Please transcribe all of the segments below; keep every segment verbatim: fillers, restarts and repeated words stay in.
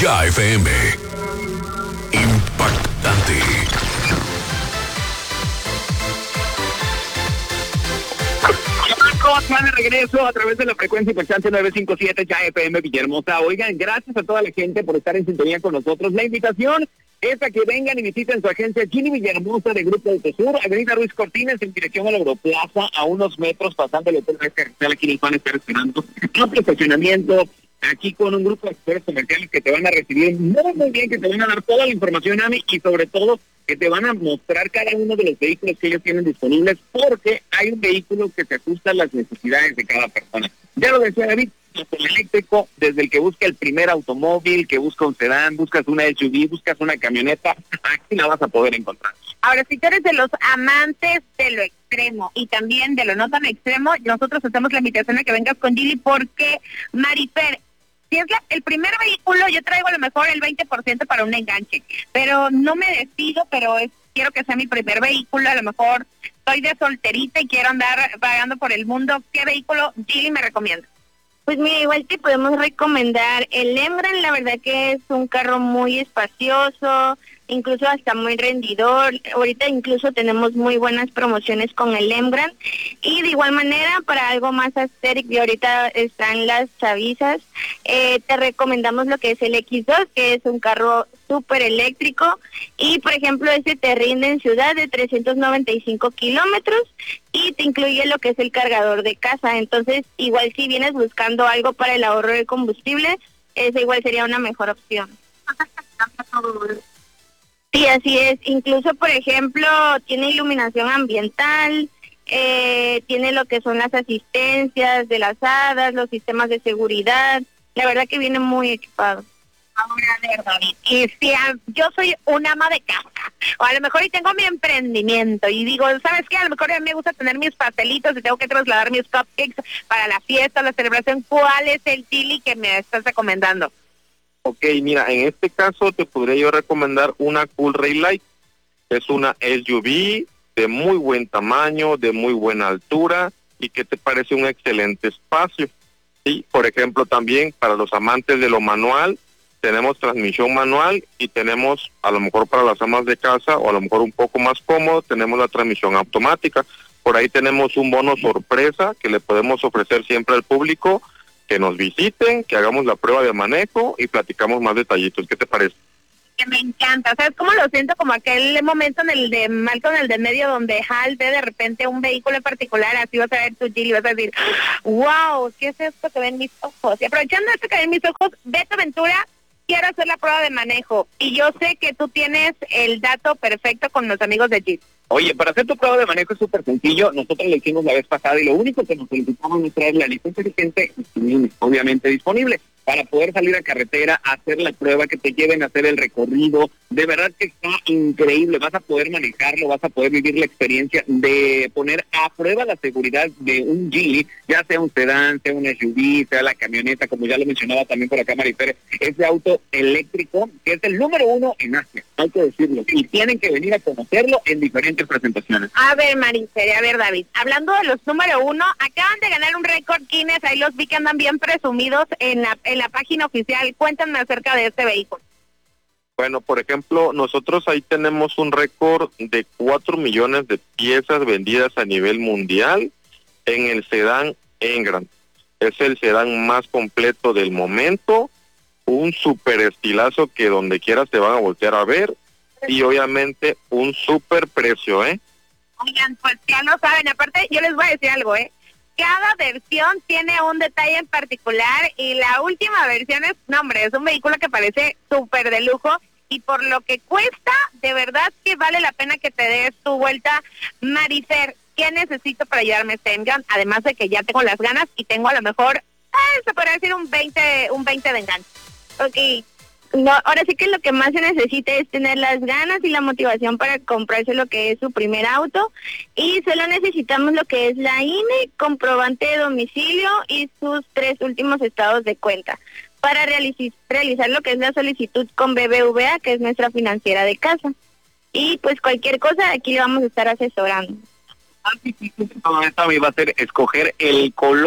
Ya F M. Impactante. Más de regreso a través de la frecuencia impactante nueve cinco siete Ya F M Villahermosa. Oigan, gracias a toda la gente por estar en sintonía con nosotros. La invitación es a que vengan y visiten su agencia Gili Villahermosa de Grupo Autosur, Avenida Ruiz Cortines, en dirección a la Europlaza, a unos metros pasando el hotel Carretera. Aquí nos van a estar esperando. Un estacionamiento aquí con un grupo de expertos comerciales que te van a recibir muy, muy bien, que te van a dar toda la información, Ami, y sobre todo que te van a mostrar cada uno de los vehículos que ellos tienen disponibles, porque hay un vehículo que se ajusta a las necesidades de cada persona. Ya lo decía David, el eléctrico, desde el que busca el primer automóvil, que busca un sedán, buscas una S U V, buscas una camioneta, aquí la vas a poder encontrar. Ahora, si tú eres de los amantes de lo extremo y también de lo no tan extremo, nosotros hacemos la invitación a que vengas con Gili, porque, Marifer, si es la, el primer vehículo, yo traigo a lo mejor el veinte por ciento para un enganche, pero no me decido, pero es, quiero que sea mi primer vehículo, a lo mejor estoy de solterita y quiero andar vagando por el mundo. ¿Qué vehículo Gili me recomienda? Pues mira, igual te podemos recomendar el Embraer. La verdad que es un carro muy espacioso, incluso hasta muy rendidor. Ahorita incluso tenemos muy buenas promociones con el Embraer. Y de igual manera, para algo más aesthetic, y ahorita están las chavizas, eh, te recomendamos lo que es el X dos, que es un carro súper eléctrico, y por ejemplo ese te rinde en ciudad de trescientos noventa y cinco kilómetros y te incluye lo que es el cargador de casa. Entonces igual si vienes buscando algo para el ahorro de combustible, ese igual sería una mejor opción. Sí, así es. Incluso por ejemplo tiene iluminación ambiental, eh, tiene lo que son las asistencias de las hadas, los sistemas de seguridad. La verdad que viene muy equipado. Ahora, a ver, David, y si a, yo soy una ama de casa, o a lo mejor y tengo mi emprendimiento, y digo, ¿sabes qué? A lo mejor a mí me gusta tener mis pastelitos y tengo que trasladar mis cupcakes para la fiesta, la celebración. ¿Cuál es el Gili que me estás recomendando? Ok, mira, en este caso te podría yo recomendar una Cool Rail-Light. Es una S U V de muy buen tamaño, de muy buena altura, y que te parece un excelente espacio. Sí, por ejemplo, también para los amantes de lo manual, tenemos transmisión manual, y tenemos, a lo mejor para las amas de casa, o a lo mejor un poco más cómodo, tenemos la transmisión automática. Por ahí tenemos un bono sorpresa que le podemos ofrecer siempre al público, que nos visiten, que hagamos la prueba de manejo y platicamos más detallitos. ¿Qué te parece? Que me encanta, ¿sabes cómo lo siento? Como aquel momento en el de Malcolm, en el de medio, donde Hal ve de repente un vehículo en particular, así vas a ver tu Gili y vas a decir, wow, ¿qué es esto que ven mis ojos? Y aprovechando esto que ven mis ojos, Beto Ventura, quiero hacer la prueba de manejo, y yo sé que tú tienes el dato perfecto con los amigos de Gili. Oye, para hacer tu prueba de manejo es súper sencillo. Nosotros lo hicimos la vez pasada y lo único que nos solicitamos es traer la licencia vigente, obviamente disponible, para poder salir a carretera, hacer la prueba, que te lleven a hacer el recorrido. De verdad que está increíble, vas a poder manejarlo, vas a poder vivir la experiencia de poner a prueba la seguridad de un Gili, ya sea un sedán, sea un S U V, sea la camioneta, como ya lo mencionaba también por acá Marifer, ese auto eléctrico que es el número uno en Asia, hay que decirlo, y tienen que venir a conocerlo en diferentes presentaciones. A ver, Marifer, a ver, David, hablando de los número uno, acaban de ganar un récord Guinness, ahí los vi que andan bien presumidos en la en la página oficial. Cuéntame acerca de este vehículo. Bueno, por ejemplo, nosotros ahí tenemos un récord de cuatro millones de piezas vendidas a nivel mundial en el sedán Embraer. Es el sedán más completo del momento, un super estilazo que donde quiera se van a voltear a ver, y obviamente un super precio, ¿eh? Oigan, pues ya lo saben, aparte yo les voy a decir algo, ¿eh? Cada versión tiene un detalle en particular, y la última versión es, no hombre, es un vehículo que parece súper de lujo, y por lo que cuesta, de verdad que vale la pena que te des tu vuelta. Marifer, ¿qué necesito para llevarme este Embraer? Además de que ya tengo las ganas y tengo a lo mejor, eh, se podría decir un veinte, un veinte de enganche. Ok. No, ahora sí que lo que más se necesita es tener las ganas y la motivación para comprarse lo que es su primer auto, y solo necesitamos lo que es la I N E, comprobante de domicilio y sus tres últimos estados de cuenta para realiz- realizar lo que es la solicitud con B B V A, que es nuestra financiera de casa. Y pues cualquier cosa aquí le vamos a estar asesorando. Más difícil de todo esto me va a ser escoger el color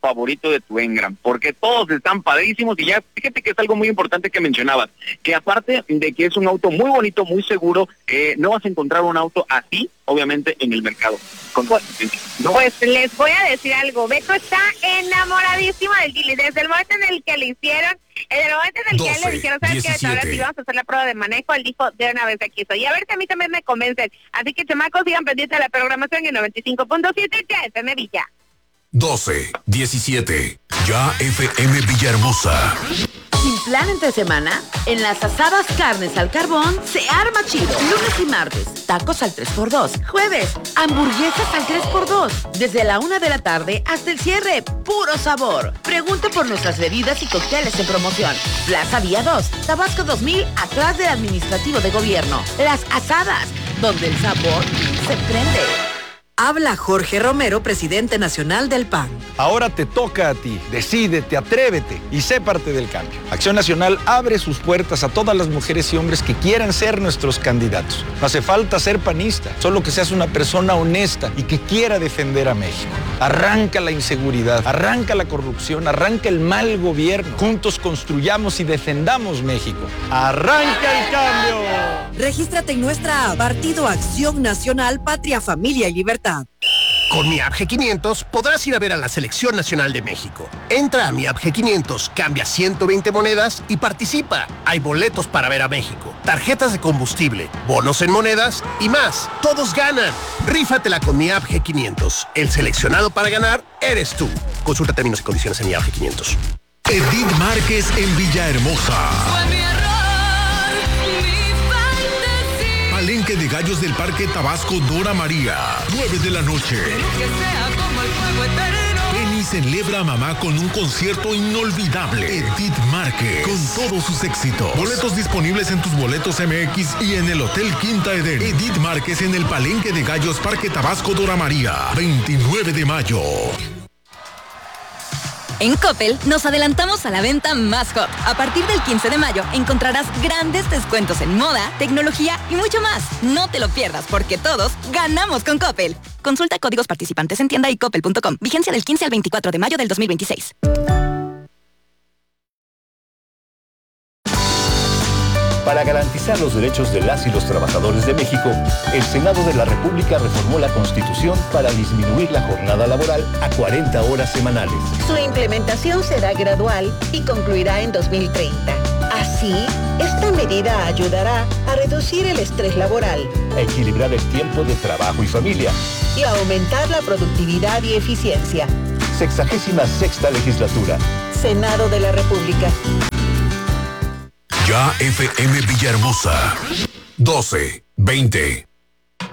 favorito de tu Engram, porque todos están padrísimos. Y ya fíjate que es algo muy importante que mencionabas, que aparte de que es un auto muy bonito, muy seguro, eh, no vas a encontrar un auto así, obviamente, en el mercado. Con... Pues, no. pues les voy a decir algo, Beto está enamoradísimo del Gili, desde el momento en el que le hicieron, en el momento en el que a él le dijeron, ¿sabes qué? Ahora sí vamos a hacer la prueba de manejo, él dijo, de una vez aquí estoy. Y a ver si a mí también me convencen. Así que, chamacos, sigan pendientes de la programación en noventa y cinco punto siete, ya F M Villa. doce, diecisiete, ya F M Villahermosa. Sin plan entre semana, en las asadas carnes al carbón se arma chido. Lunes y martes, tacos al tres por dos. Jueves, hamburguesas al tres por dos. Desde la una de la tarde hasta el cierre, puro sabor. Pregunte por nuestras bebidas y cócteles en promoción. Plaza Vía dos, Tabasco dos mil, atrás del administrativo de gobierno. Las asadas, donde el sabor se prende. Habla Jorge Romero, presidente nacional del P A N. Ahora te toca a ti. Decídete, atrévete y sé parte del cambio. Acción Nacional abre sus puertas a todas las mujeres y hombres que quieran ser nuestros candidatos. No hace falta ser panista, solo que seas una persona honesta y que quiera defender a México. Arranca la inseguridad, arranca la corrupción, arranca el mal gobierno. Juntos construyamos y defendamos México. ¡Arranca el cambio! Regístrate en nuestra app, Partido Acción Nacional, Patria, Familia y Libertad. Con mi app G quinientos podrás ir a ver a la Selección Nacional de México. Entra a mi app G quinientos, cambia ciento veinte monedas y participa. Hay boletos para ver a México, tarjetas de combustible, bonos en monedas y más. ¡Todos ganan! Rífatela con mi app G quinientos. El seleccionado para ganar eres tú. Consulta términos y condiciones en mi app G quinientos. Edith Márquez en Villahermosa. Fue mi error. Palenque de Gallos del Parque Tabasco Dora María, nueve de la noche. Que sea como el fuego eterno. Penny celebra a mamá con un concierto inolvidable. Edith Márquez, con todos sus éxitos. Boletos disponibles en tus boletos M X y en el Hotel Quinta Eden. Edith Márquez en el Palenque de Gallos Parque Tabasco Dora María, veintinueve de mayo. En Coppel nos adelantamos a la venta más hot. A partir del quince de mayo encontrarás grandes descuentos en moda, tecnología y mucho más. No te lo pierdas porque todos ganamos con Coppel. Consulta códigos participantes en tienda y coppel punto com. Vigencia del quince al veinticuatro de mayo del dos mil veintiséis. Para garantizar los derechos de las y los trabajadores de México, el Senado de la República reformó la Constitución para disminuir la jornada laboral a cuarenta horas semanales. Su implementación será gradual y concluirá en dos mil treinta. Así, esta medida ayudará a reducir el estrés laboral, a equilibrar el tiempo de trabajo y familia y a aumentar la productividad y eficiencia. Sexagésima sexta legislatura. Senado de la República. Ya F M Villahermosa, doce, veinte.